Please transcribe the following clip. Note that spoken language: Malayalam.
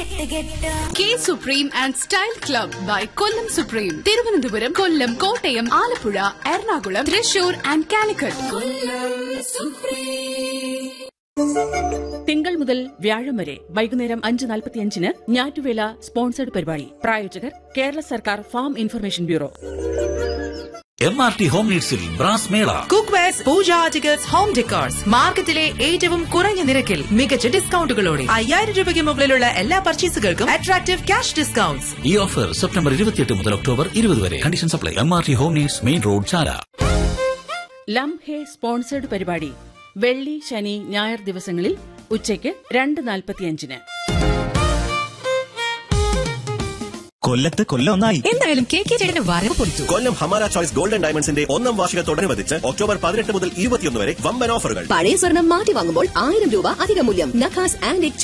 K supreme and style club by Kollam supreme. Thiruvananthapuram, Kollam, Kottayam, Alappuzha, Ernakulam, Thrissur and Calicut. തിങ്കൾ മുതൽ വ്യാഴം വരെ വൈകുന്നേരം 5:45 ഞാറ്റുവേല സ്പോൺസർഡ് പരിപാടി. പ്രായോജകർ കേരള സർക്കാർ farm information bureau. MRT home നീഡ്സിൽ brass മേള. കുക്ക്വെയർസ്, പൂജാ ആർട്ടിക്കിൾസ്, ഹോം ഡെക്കോർസ് മാർക്കറ്റിലെ ഏറ്റവും കുറഞ്ഞ നിരക്കിൽ മികച്ച ഡിസ്കൗണ്ടുകളോടെ 5000 രൂപയ്ക്ക് മുകളിലുള്ള എല്ലാ പർച്ചേസുകൾക്കും അട്രാക്റ്റീവ് ക്യാഷ് ഡിസ്കൗണ്ട്സ്. ഈ ഓഫർ സെപ്റ്റംബർ 28 മുതൽ ഒക്ടോബർ 20 വരെ. Condition supply. MRT home needs, main road, ചാല. ലംഹെ സ്പോൺസർഡ് പരിപാടി വെള്ളി, ശനി, ഞായർ ദിവസങ്ങളിൽ ഉച്ചയ്ക്ക് 2:45. കൊല്ലത്ത് കൊല്ലം ഒന്നായി. എന്തായാലും കെ ചേട്ടന് വരവ് പൊളിച്ചു. കൊല്ലം ഹമാര ചോയ്സ് ഗോൾഡൻ ഡയമണ്ട്സിന്റെ 1ാം വാർഷികത്തോടനുബന്ധിച്ച് ഒക്ടോബർ 18 മുതൽ 21 വരെ വമ്പൻ ഓഫറുകൾ. പഴയ സ്വർണം മാറ്റി വാങ്ങുമ്പോൾ 1000 രൂപ അധിക മൂല്യം. നഖാസ് ആൻഡ്